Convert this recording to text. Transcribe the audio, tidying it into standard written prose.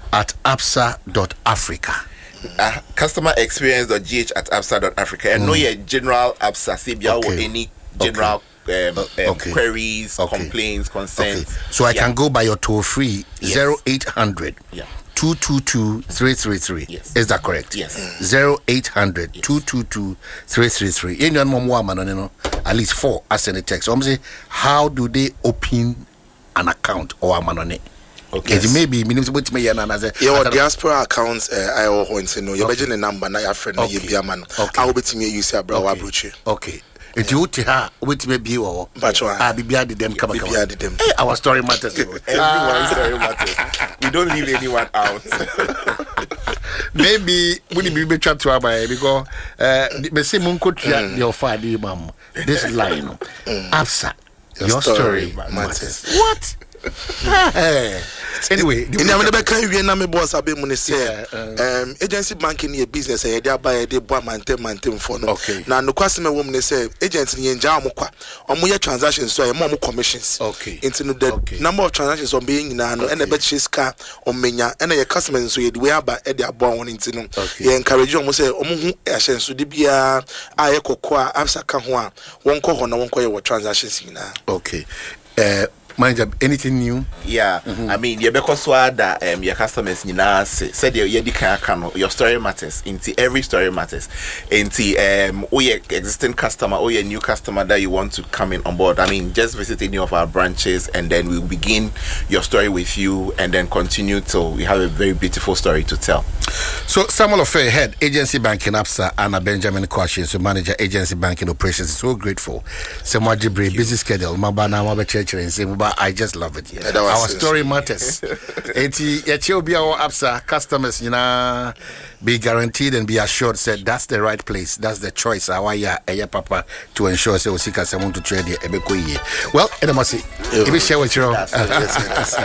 @absa.africa. customerexperience.gh@absa.africa. And know your general Absa, Sibia or any general queries, complaints, concerns. Okay. So I can go by your toll free 0800 222 333. Yes. Is that correct? Yes. 0800 222 333. Anyone more man, at least 4 as in a text. So I'm saying, how do they open an account or a man on it? Okay, it may be your diaspora accounts. I want to know your budget number. Now your friend, you be a man. I will be to me. You say, bro, approach. Okay. If you to her, which may be or but I be behind them. Come on, our story matters. Everyone's story matters. We don't leave anyone out. Maybe we need be chat to our because me say Munko your father, mom. This line, Absa, your story matters. What? Anyway, in the can you na me boss abi mun say agency banking here business e dey buy dey boa mantem for no. Na no kwase me wom ne say agent ni nja amokwa omo ye transactions so e mo commissions. Into the number of transactions on being na no and e be chiska omenya and your customers so ye dey aba e dey abo won into no. Ye encourage omo say omo hu ahyenso de bia aye kokoa Absa ka ho a won ko ho na won ko ye transactions na. Okay. Manager, anything new? Yeah, I mean, because your customers said your story matters. Into every story matters. Into your existing customer or your new customer that you want to come in on board. I mean, just visit any of our branches and then we'll begin your story with you and then continue till we have a very beautiful story to tell. So Samuel Ofe, head agency banking Absa, Anna Benjamin Kwashi, so manager agency banking operations. So grateful. Samuel Jibril, busy schedule. Mabana Mabe Church and say I just love it. Yeah, our story matters. Absa customers, be guaranteed and be assured. Said that's the right place. That's the choice. Papa to ensure. Say, someone to trade. Well, Edamasi, if you share with you.